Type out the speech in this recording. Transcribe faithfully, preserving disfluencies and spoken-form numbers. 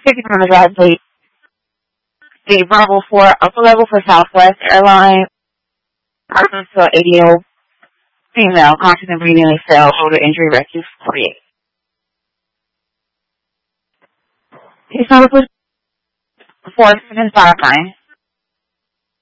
fifty on the drive, please. The Bravo four upper level for Southwest Airlines. So A D O female, conscious and breathing, fell, shoulder injury, rescue forty-eight. He's number four seven five nine.